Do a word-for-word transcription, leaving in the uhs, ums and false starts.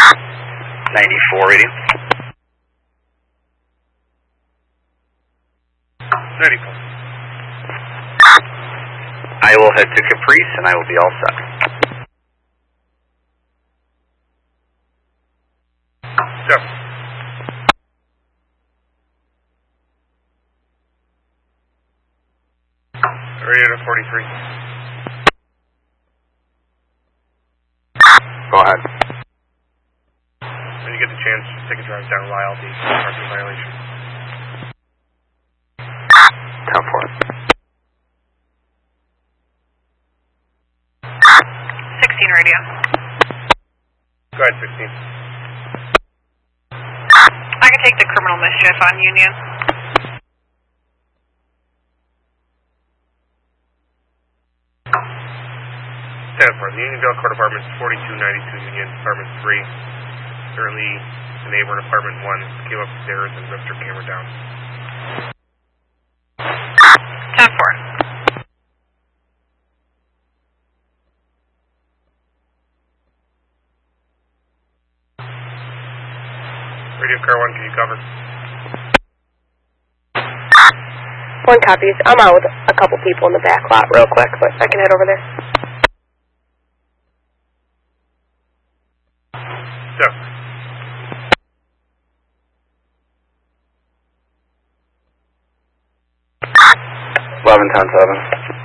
ninety-four radio. ninety-four. I will head to Caprice and I will be all set. Yep. Radio to forty-three. Go ahead. When you get the chance, just take a drive down Lyle D. Parking violation. ten four. sixteen radio. Go ahead, sixteen. I can take the criminal mischief on Union. ten four. The Unionville Court Apartments, forty-two ninety-two Union, Apartment three. Currently, the neighbor in Apartment one came upstairs and ripped her camera down. ten four. Radio Car one, can you cover? One copies. I'm out with a couple people in the back lot real quick, but I can head over there. Yep. eleven ten seven.